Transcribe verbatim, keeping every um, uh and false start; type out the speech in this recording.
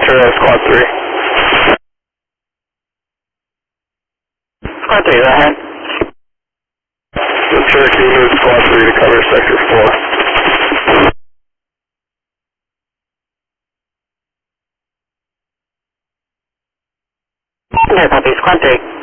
Roger, uh, Squad three. Squad three, go ahead. So Cherokee moves Squad three to cover Sector four. Okay, copy, Squad three.